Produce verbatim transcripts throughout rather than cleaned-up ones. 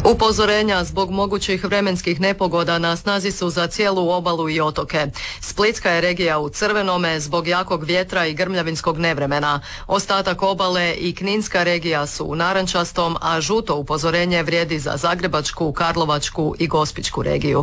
Upozorenja zbog mogućih vremenskih nepogoda na snazi su za cijelu obalu i otoke. Splitska je regija u crvenome zbog jakog vjetra i grmljavinskog nevremena. Ostatak obale i Kninska regija su u narančastom, a žuto upozorenje vrijedi za Zagrebačku, Karlovačku i Gospićku regiju.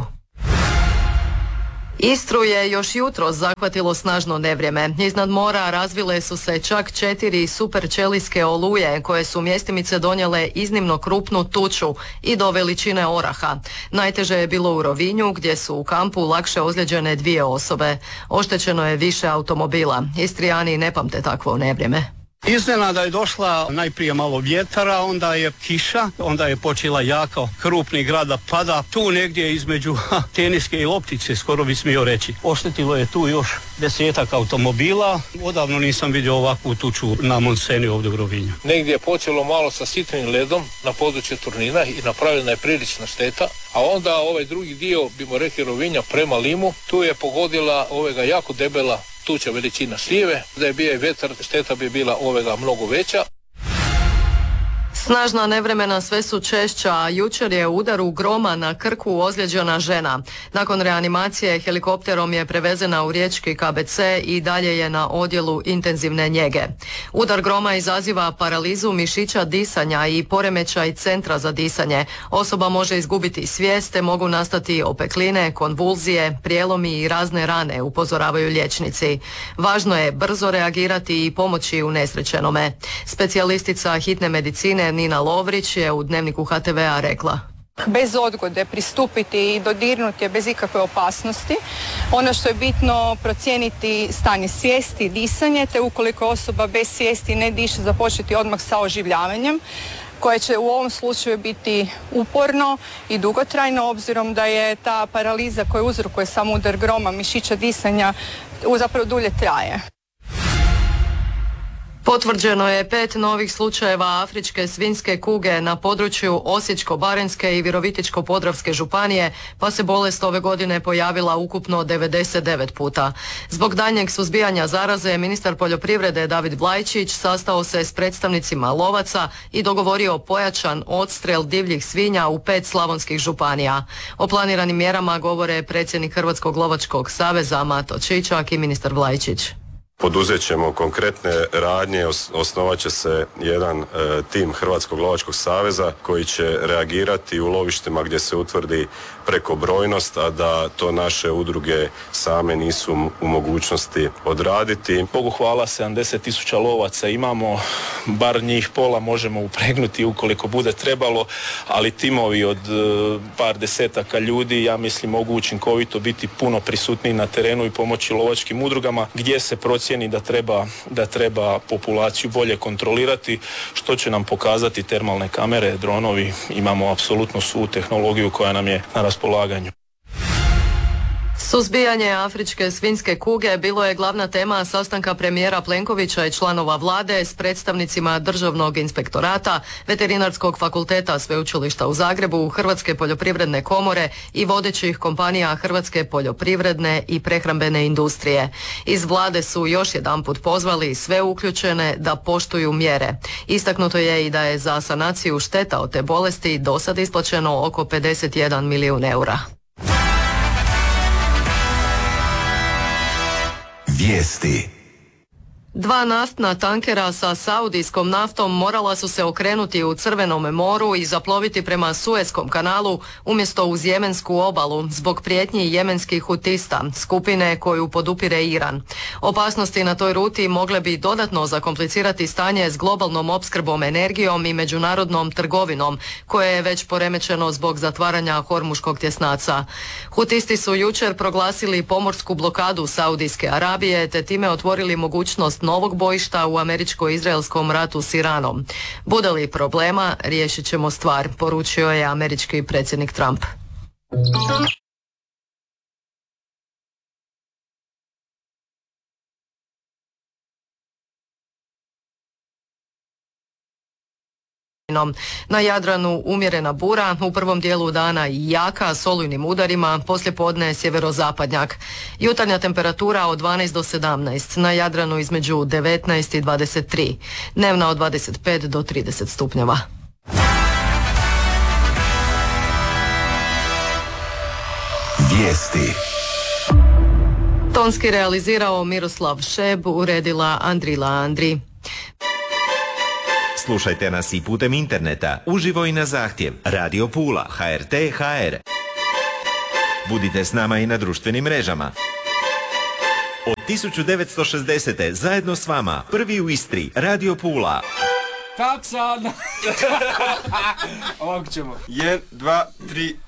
Istru je još jutros zahvatilo snažno nevrijeme. Iznad mora razvile su se čak četiri superčelijske oluje koje su mjestimice donijele iznimno krupnu tuču i do veličine oraha. Najteže je bilo u Rovinju gdje su u kampu lakše ozlijeđene dvije osobe. Oštećeno je više automobila. Istrijani ne pamte takvo nevrijeme. Iznenada je došla najprije malo vjetara, onda je kiša, onda je počela jaka, krupni grada pada. Tu negdje između ha, Teniske i Loptice, skoro bi smio reći. Oštetilo je tu još desetak automobila. Odavno nisam vidio ovakvu tuču na Monseni ovdje u Rovinju. Negdje je počelo malo sa sitnim ledom na području Turnina i napravljena je prilična šteta. A onda ovaj drugi dio, bimo rekli Rovinja prema Limu, tu je pogodila ovega jako debela tuča veličina šljive, da je bio vjetar, šteta bi bila ovega mnogo veća. Snažna nevremena sve su češća, a jučer je u udaru groma na Krku ozlijeđena žena. Nakon reanimacije helikopterom je prevezena u riječki K B C i dalje je na odjelu intenzivne njege. Udar groma izaziva paralizu mišića disanja i poremećaj centra za disanje. Osoba može izgubiti svijest, te mogu nastati opekline, konvulzije, prijelomi i razne rane, upozoravaju liječnici. Važno je brzo reagirati i pomoći unesrećenome. Specijalistica hitne medicine Nina Lovrić je u Dnevniku H T V-a rekla: bez odgode pristupiti i dodirnuti je bez ikakve opasnosti. Ono što je bitno procijeniti stanje svijesti, disanje, te ukoliko osoba bez svijesti ne diše započeti odmah sa oživljavanjem, koje će u ovom slučaju biti uporno i dugotrajno, obzirom da je ta paraliza koja uzrokuje sam udar groma mišića disanja zapravo dulje traje. Potvrđeno je pet novih slučajeva afričke svinjske kuge na području Osječko-baranjske i Virovitičko-podravske županije, pa se bolest ove godine pojavila ukupno devedeset devet puta. Zbog daljnjeg suzbijanja zaraze, ministar poljoprivrede David Blajčić sastao se s predstavnicima lovaca i dogovorio pojačan odstrel divljih svinja u pet slavonskih županija. O planiranim mjerama govore predsjednik Hrvatskog lovačkog saveza Mato Čičak i ministar Blajčić. Poduzet ćemo konkretne radnje, osnovat će se jedan e, tim Hrvatskog lovačkog saveza koji će reagirati u lovištima gdje se utvrdi prekobrojnost, a da to naše udruge same nisu u mogućnosti odraditi. Bogu hvala, sedamdeset tisuća lovaca imamo, bar njih pola možemo upregnuti ukoliko bude trebalo, ali timovi od e, par desetaka ljudi, ja mislim, mogu učinkovito biti puno prisutniji na terenu i pomoći lovačkim udrugama gdje se procijeni da treba, da treba populaciju bolje kontrolirati, što će nam pokazati termalne kamere, dronovi. Imamo apsolutno svu tehnologiju koja nam je na raspolaganju. Suzbijanje afričke svinjske kuge bilo je glavna tema sastanka premijera Plenkovića i članova vlade s predstavnicima Državnog inspektorata, Veterinarskog fakulteta Sveučilišta u Zagrebu, Hrvatske poljoprivredne komore i vodećih kompanija Hrvatske poljoprivredne i prehrambene industrije. Iz vlade su još jedanput pozvali sve uključene da poštuju mjere. Istaknuto je i da je za sanaciju šteta od te bolesti do sad isplaćeno oko pedeset jedan milijun eura. Vijesti. Dva naftna tankera sa saudijskom naftom morala su se okrenuti u Crvenome moru i zaploviti prema Suezkom kanalu umjesto uz jemensku obalu zbog prijetnji jemenskih hutista, skupine koju podupire Iran. Opasnosti na toj ruti mogle bi dodatno zakomplicirati stanje s globalnom opskrbom energijom i međunarodnom trgovinom, koje je već poremećeno zbog zatvaranja Hormuškog tjesnaca. Hutisti su jučer proglasili pomorsku blokadu Saudijske Arabije te time otvorili mogućnost novog bojišta u američko-izraelskom ratu s Iranom. Bude li problema, riješit ćemo stvar, poručio je američki predsjednik Trump. Na Jadranu umjerena bura, u prvom dijelu dana i jaka s olujnim udarima, poslijepodne sjeverozapadnjak. Jutarnja temperatura od dvanaest do sedamnaest, na Jadranu između devetnaest i dvadeset tri, dnevna od dvadeset pet do trideset stupnjeva. Vijesti. Tonski realizirao Miroslav Šeb, uredila Andrila Andri. Slušajte nas i putem interneta, uživo i na zahtjev. Radio Pula, ha er te ha er. Budite s nama i na društvenim mrežama. Od tisuću devetsto šezdesete zajedno s vama, prvi u Istri, Radio Pula. Kak sad? Ovako ćemo. Jedan, dva, tri...